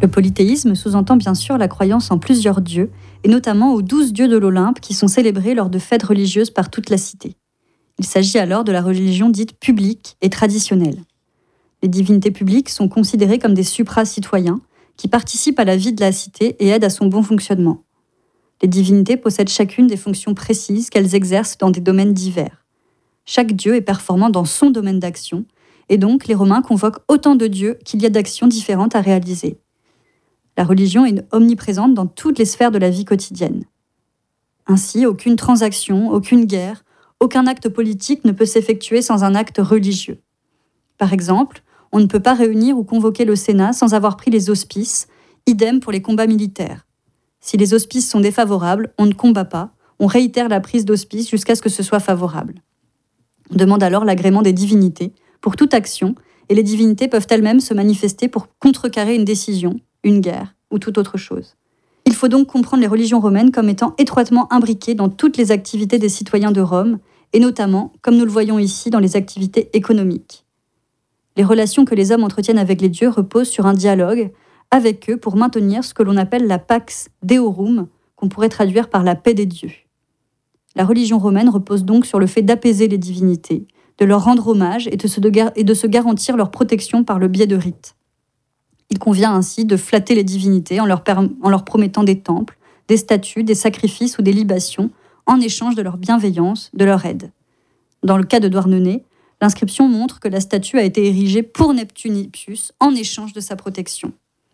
Le polythéisme sous-entend bien sûr la croyance en plusieurs dieux, et notamment aux 12 dieux de l'Olympe qui sont célébrés lors de fêtes religieuses par toute la cité. Il s'agit alors de la religion dite publique et traditionnelle. Les divinités publiques sont considérées comme des supra-citoyens qui participent à la vie de la cité et aident à son bon fonctionnement. Les divinités possèdent chacune des fonctions précises qu'elles exercent dans des domaines divers. Chaque dieu est performant dans son domaine d'action, et donc les Romains convoquent autant de dieux qu'il y a d'actions différentes à réaliser. La religion est omniprésente dans toutes les sphères de la vie quotidienne. Ainsi, aucune transaction, aucune guerre, aucun acte politique ne peut s'effectuer sans un acte religieux. Par exemple, on ne peut pas réunir ou convoquer le Sénat sans avoir pris les auspices, idem pour les combats militaires. Si les auspices sont défavorables, on ne combat pas, on réitère la prise d'auspice jusqu'à ce que ce soit favorable. On demande alors l'agrément des divinités pour toute action, et les divinités peuvent elles-mêmes se manifester pour contrecarrer une décision, une guerre ou toute autre chose. Il faut donc comprendre les religions romaines comme étant étroitement imbriquées dans toutes les activités des citoyens de Rome, et notamment, comme nous le voyons ici, dans les activités économiques. Les relations que les hommes entretiennent avec les dieux reposent sur un dialogue avec eux pour maintenir ce que l'on appelle la pax deorum, qu'on pourrait traduire par la paix des dieux. La religion romaine repose donc sur le fait d'apaiser les divinités, de leur rendre hommage et de se garantir leur protection par le biais de rites. Il convient ainsi de flatter les divinités en leur promettant des temples, des statues, des sacrifices ou des libations en échange de leur bienveillance, de leur aide. Dans le cas de Douarnenez, l'inscription montre que la statue a été érigée pour Neptune Ipsius en échange de sa protection.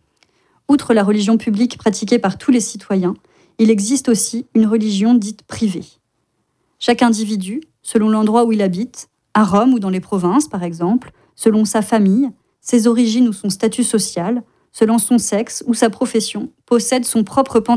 Outre la religion publique pratiquée par tous les citoyens, il existe aussi une religion dite privée. Chaque individu, selon l'endroit où il habite, à Rome ou dans les provinces par exemple, selon sa famille, ses origines ou son statut social, selon son sexe ou sa profession, possède son propre